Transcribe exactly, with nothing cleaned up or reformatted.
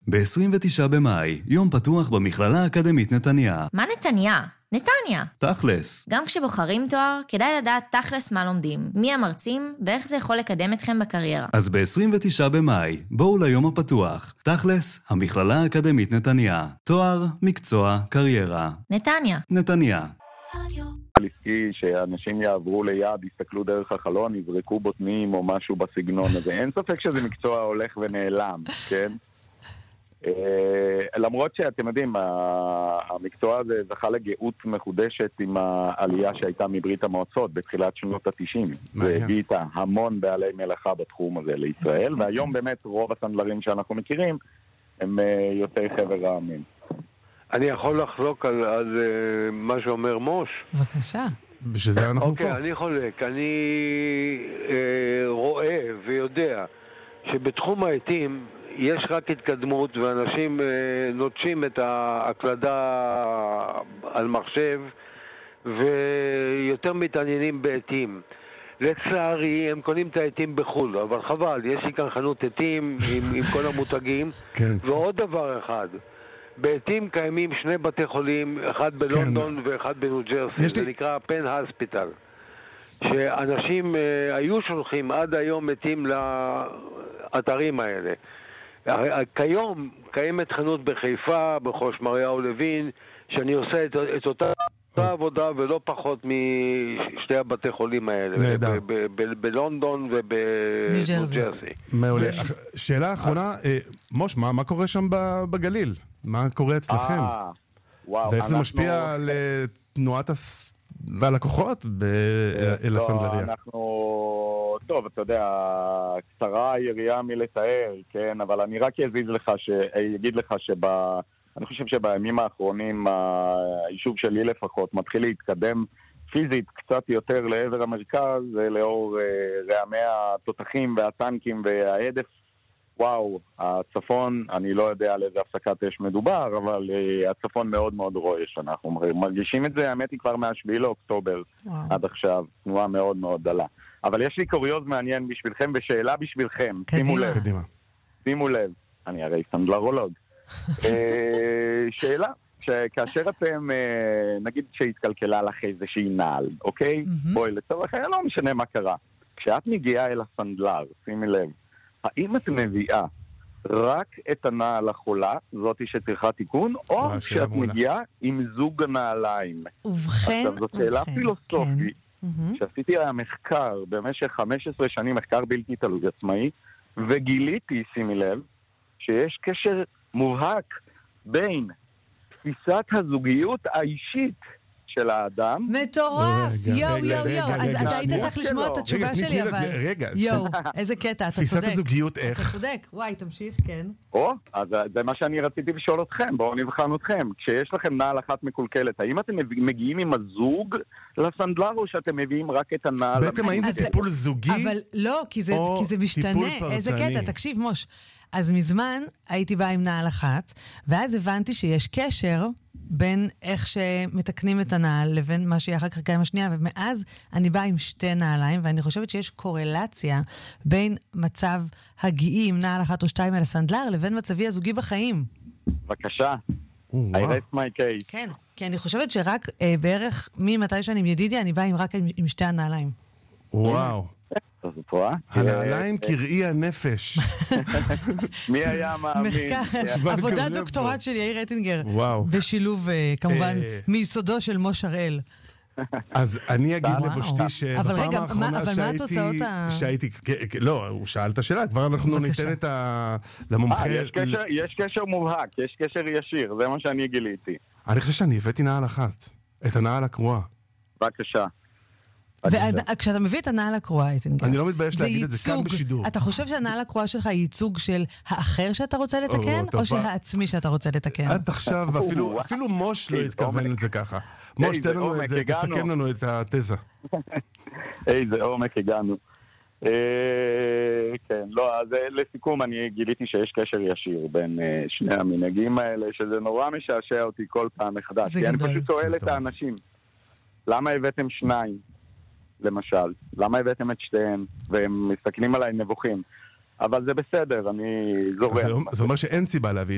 ב-עשרים ותשעה במאי, יום פתוח במכללה האקדמית נתניה. מה נתניה? נתניה. תכלס. גם כשבוחרים תואר, כדאי לדעת תכלס מה לומדים, מי המרצים ואיך זה יכול לקדם אתכם בקריירה. אז ב-עשרים ותשעה במאי, בואו ליום הפתוח. תכלס, המכללה האקדמית נתניה. תואר, מקצוע, קריירה. נתניה. נתניה. עסקי שאנשים יעברו ליד, יסתכלו דרך החלון, יזרקו בוטנים או משהו בסגנון הזה. אין ספק שזה מקצוע הולך ונעלם, כן? למרות שאתם יודעים, המקצוע הזה זכה לגאות מחודשת עם העלייה שהייתה מברית המועצות בתחילת שנות ה-תשעים. והביא איתה המון בעלי מלאכה בתחום הזה לישראל, והיום באמת רוב הסנדלרים שאנחנו מכירים הם יוצאי חבר העמים. אני יכול לחלוק על, על uh, מה שאומר מוש? בבקשה. בשביל זה אנחנו אוקיי, פה. אני חולק. אני uh, רואה ויודע שבתחום העתים יש רק התקדמות, ואנשים uh, נוטשים את ההקלדה על מחשב ויותר מתעניינים בעתים. לצערי, הם קונים את העתים בחול, אבל חבל, יש לי כאן חנות עתים עם, עם כל המותגים. כן. ועוד דבר אחד, בעתים קיימים שני בתי חולים, אחד בלונדון כן. ואחד בניו ג'רסי, זה לי... נקרא פן הספיטל, שאנשים uh, היו שולחים עד היום מתים לאתרים האלה. כיום קיימת חנות בחיפה, בחוש מריהו לוין, שאני עושה את, את אותה עבודה ולא פחות משתי הבתי חולים האלה, ב- ב- ב- בלונדון ובניו ג'רסי. מעולה. שאלה אחרונה, מוש, מה, מה קורה שם בגליל? מה קורה אצלכם? ואיך זה משפיע על תנועת הלקוחות אל הסנדלריה? אנחנו... טוב, אתה יודע, קצרה היריעה מלתאר, כן? אבל אני רק אזיז לך, אגיד לך שב... אני חושב שבימים האחרונים היישוב שלי לפחות מתחיל להתקדם פיזית קצת יותר לעבר המרכז, לאור רעמי התותחים והטנקים וההדף. וואו, הצפון, אני לא יודע על איזה הפסקת אש מדובר, אבל הצפון מאוד מאוד רועש. אנחנו מרגישים את זה, האמת היא כבר מהשביעי לאוקטובר עד עכשיו, תנועה מאוד מאוד דלה. אבל יש לי קוריוז מעניין בשבילכם ושאלה בשבילכם. שימו לב. שימו לב, אני הרי סנדלרולוג. שאלה, כאשר אתם, נגיד שהתקלקלה לך איזושהי נעל, אוקיי? בואי, לצורך היה לא משנה מה קרה. כשאת מגיעה אל הסנדלר, שימי לב, האם את מביאה רק את הנעל החולה, זאתי שצריכה תיקון, או שאת מגיעה עם זוג הנעליים? ובכן, עכשיו, זאת שאלה פילוסופית, שעשיתי היה מחקר במשך חמש עשרה שנים, מחקר בלתי תלוי עצמאי, וגיליתי, שימי לב, שיש קשר מובהק בין תפיסת הזוגיות האישית של האדם. מטורף! יואו, יואו, יואו. אז אתה היית צריך לשמוע את התשובה שלי, אבל... רגע, יואו, איזה קטע, אתה צודק. תפיסת הזוגיות איך? אתה צודק. וואי, תמשיך, כן. או, אז זה מה שאני רציתי לשאול אתכם. בואו נבחן אתכם. כשיש לכם נעל אחת מקולקלת, האם אתם מגיעים עם הזוג לסנדלר, או שאתם מביאים רק את הנעל? בעצם האם זה טיפול זוגי? אבל לא, כי זה משתנה. איזה קטע, תקשיב, מוש. אז מזמן הייתי באה עם נעל אחת, ואז הבנתי שיש קשר בין איך שמתקנים את הנעל לבין מה שיהיה אחר כך קיים השנייה, ומאז אני באה עם שתי נעליים, ואני חושבת שיש קורלציה בין מצב הגיעי עם נעל אחת או שתיים אל הסנדלר, לבין מצבי הזוגי בחיים. בבקשה. I rest my case. כן, כי אני חושבת שרק אה, בערך ממתי שאני עם ידידי, אני באה עם רק עם, עם שתי הנעליים. וואו. אז את רואה? הנעליים קראי הנפש. מי היה מאמין? מחקר, עבודת דוקטורט של יאיר רטינגר. וואו. בשילוב, כמובן, מיסודו של מוש הראל. אז אני אגיד לבושתי שבפעם האחרונה שהייתי... לא, הוא שאל את השאלה, כבר אנחנו ניתן את למומחה... יש קשר מובהק, יש קשר ישיר, זה מה שאני גיליתי. אני חושב שאני הבאתי נעל אחת, את הנעל הקרועה. בבקשה. וכשאתה מביא את הנעל הקרועה, אני לא מתבייש להגיד את זה כאן בשידור. אתה חושב שהנעל הקרועה שלך היא ייצוג של האחר שאתה רוצה לתקן, או של העצמי שאתה רוצה לתקן? עד עכשיו, אפילו מוש לא התכוון לזה ככה. מוש, תן לנו את זה, תסכם לנו את התזה. איזה עומק הגענו. כן, לא, אז לסיכום אני גיליתי שיש קשר ישיר בין שני המנהגים האלה, שזה נורא משעשע אותי כל פעם מחדש. כי אני פשוט שואל את האנשים, למה הבאתם שניים? למשל, למה הבאתם את שתיהם? והם מסתכלים עליי נבוכים. אבל זה בסדר, אני זורם. זה אומר שאין סיבה להביא